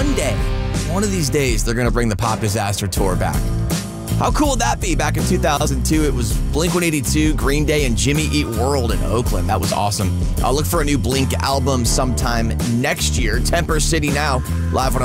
one day, one of these days, they're going to bring the Pop Disaster Tour back. How cool would that be? Back in 2002, it was Blink-182, Green Day, and Jimmy Eat World in Oakland. That was awesome. I'll look for a new Blink album sometime next year. Temper City now, live on